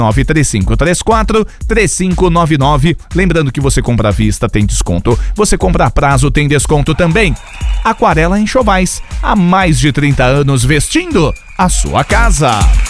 93534-3599. Lembrando que você compra à vista, tem desconto. Você compra a prazo, tem desconto também. Aquarela Enxovais, há mais de 30 anos vestindo a sua casa.